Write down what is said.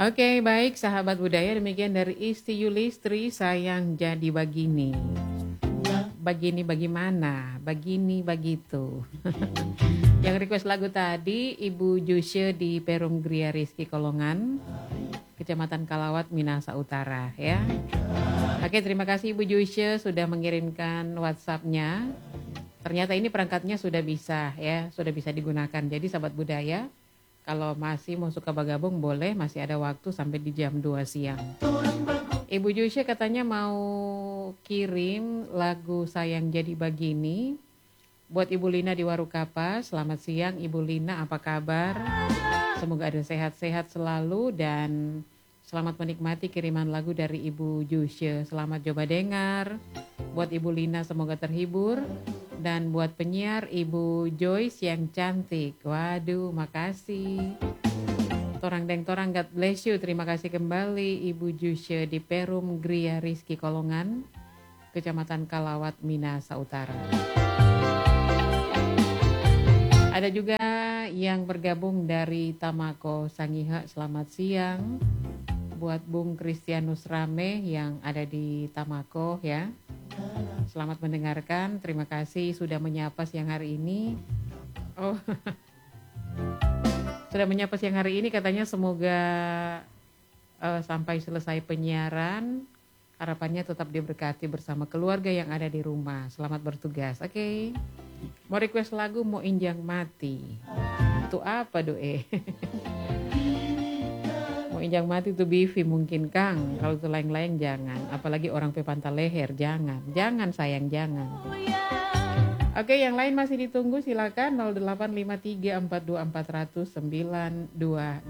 Oke, baik sahabat budaya, demikian dari Isti Yulistri, sayang jadi begini. Begini bagaimana? Begini begitu. Yang request lagu tadi Ibu Jusye di Perum Gria Rizky Kolongan, Kecamatan Kalawat, Minahasa Utara ya. Oke, terima kasih Ibu Jusye sudah mengirimkan WhatsApp-nya. Ternyata ini perangkatnya sudah bisa ya, sudah bisa digunakan. Jadi sahabat budaya, kalau masih mau suka bergabung boleh, masih ada waktu sampai di jam 2 siang. Ibu Jusye katanya mau kirim lagu Sayang Jadi Begini buat Ibu Lina di Warukapas. Selamat siang Ibu Lina, apa kabar? Semoga ada sehat-sehat selalu dan selamat menikmati kiriman lagu dari Ibu Jusye. Selamat coba dengar. Buat Ibu Lina semoga terhibur. Dan buat penyiar Ibu Joyce yang cantik. Waduh, makasih. Torang deng torang, God bless you. Terima kasih kembali Ibu Jusye di Perum Gria Rizky Kolongan, Kecamatan Kalawat, Minahasa Utara. Ada juga yang bergabung dari Tamako Sangihe, selamat siang. Buat Bung Kristianus Rame yang ada di Tamako ya. Selamat mendengarkan, terima kasih sudah menyapa siang hari ini. Oh, sudah menyapa siang hari ini, katanya semoga sampai selesai penyiaran, harapannya tetap diberkati bersama keluarga yang ada di rumah. Selamat bertugas, oke. Mau request lagu, mau injang mati. Itu apa doe? Mau injang mati itu Bivi mungkin Kang. Kalau itu lain-lain jangan. Apalagi orang pepantah leher, jangan. Jangan sayang, jangan. Oke, yang lain masih ditunggu, silakan 085342400922.